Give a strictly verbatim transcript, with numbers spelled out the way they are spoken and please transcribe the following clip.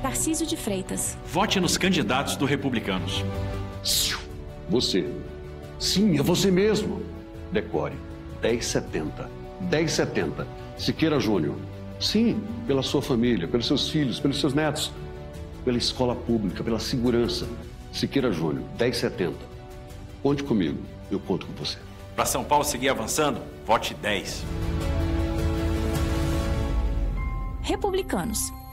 Tarcísio de Freitas. Vote nos candidatos do Republicanos. Você. Sim, é você mesmo. Decore. dez setenta. dez setenta. Siqueira Júnior. Sim, pela sua família, pelos seus filhos, pelos seus netos. Pela escola pública, pela segurança. Siqueira Júnior, dez setenta. Conte comigo, eu conto com você. Para São Paulo seguir avançando, vote dez. Republicanos.